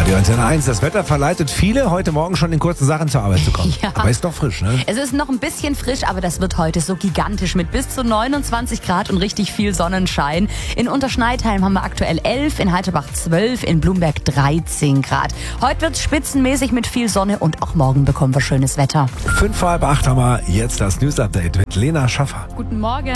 Radio Antenne 1. Das Wetter verleitet viele, heute Morgen schon in kurzen Sachen zur Arbeit zu kommen. Ja. Aber ist noch frisch, ne? Es ist noch ein bisschen frisch, aber das wird heute so gigantisch mit bis zu 29 Grad und richtig viel Sonnenschein. In Unterschneidheim haben wir aktuell 11, in Halterbach 12, in Blumberg 13 Grad. Heute wird es spitzenmäßig mit viel Sonne und auch morgen bekommen wir schönes Wetter. 7:55 haben wir jetzt das News-Update mit Lena Schaffer. Guten Morgen.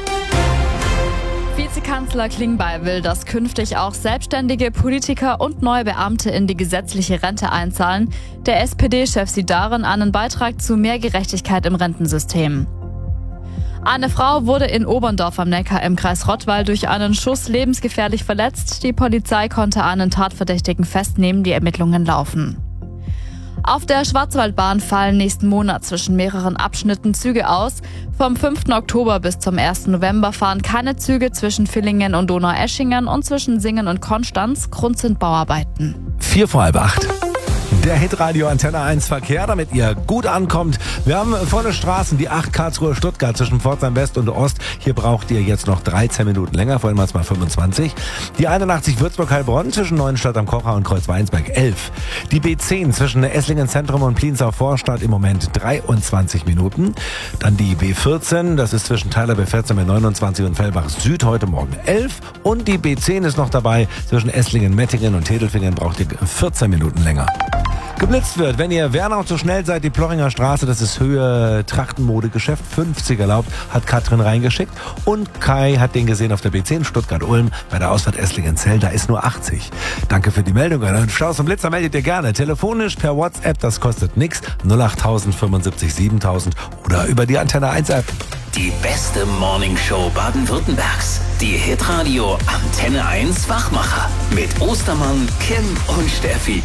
Vizekanzler Klingbeil will, dass künftig auch selbstständige Politiker und neue Beamte in die gesetzliche Rente einzahlen. Der SPD-Chef sieht darin einen Beitrag zu mehr Gerechtigkeit im Rentensystem. Eine Frau wurde in Oberndorf am Neckar im Kreis Rottweil durch einen Schuss lebensgefährlich verletzt. Die Polizei konnte einen Tatverdächtigen festnehmen, die Ermittlungen laufen. Auf der Schwarzwaldbahn fallen nächsten Monat zwischen mehreren Abschnitten Züge aus. Vom 5. Oktober bis zum 1. November fahren keine Züge zwischen Villingen und Donaueschingen und zwischen Singen und Konstanz. Grund sind Bauarbeiten. 7:45. Der Hitradio Antenne 1 Verkehr, damit ihr gut ankommt. Wir haben volle Straßen, die 8 Karlsruhe Stuttgart zwischen Pforzheim West und Ost. Hier braucht ihr jetzt noch 13 Minuten länger, vorhin mal 25. Die 81 Würzburg-Heilbronn zwischen Neuenstadt am Kocher und Kreuzweinsberg 11. Die B10 zwischen Esslingen Zentrum und Pliensau Vorstadt im Moment 23 Minuten. Dann die B14, das ist zwischen Tyler B14 mit 29 und Fellbach Süd heute Morgen 11. Und die B10 ist noch dabei, zwischen Esslingen, Mettingen und Tedelfingen braucht ihr 14 Minuten länger. Geblitzt wird, wenn ihr Wernau zu schnell seid, die Plochinger Straße, das ist Höhe Trachtenmodegeschäft, 50 erlaubt, hat Katrin reingeschickt. Und Kai hat den gesehen auf der B10 Stuttgart-Ulm bei der Ausfahrt Esslingen-Zell, da ist nur 80. Danke für die Meldung. Und Staus und Blitzer meldet ihr gerne. Telefonisch per WhatsApp, das kostet nichts. 08000 75 7000 oder über die Antenne 1 App. Die beste Morningshow Baden-Württembergs. Die Hitradio Antenne 1 Wachmacher. Mit Ostermann, Kim und Steffi.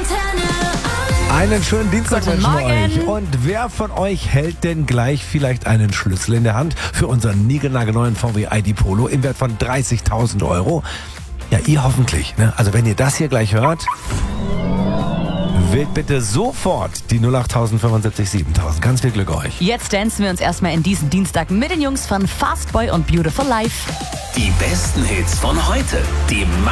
Einen schönen Dienstag Guten wünschen wir euch. Morgen. Und wer von euch hält denn gleich vielleicht einen Schlüssel in der Hand für unseren niegelnagelneuen VW ID Polo im Wert von 30.000 Euro? Ja, ihr hoffentlich. Ne? Also wenn ihr das hier gleich hört, wählt bitte sofort die 08000 75 7000. Ganz viel Glück euch. Jetzt dancen wir uns erstmal in diesen Dienstag mit den Jungs von Fastboy und Beautiful Life. Die besten Hits von heute. Die